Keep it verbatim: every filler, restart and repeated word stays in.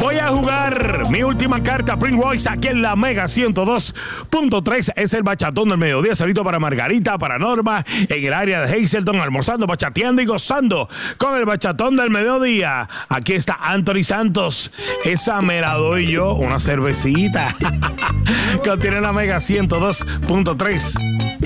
Voy a jugar mi última carta Prince Royce aquí en la Mega ciento dos punto tres. Es el bachatón del mediodía. Salito para Margarita, para Norma, en el área de Hazleton, almorzando, bachateando y gozando con el bachatón del mediodía. Aquí está Anthony Santos. Esa me la doy yo, una cervecita. Que tiene la Mega ciento dos punto tres.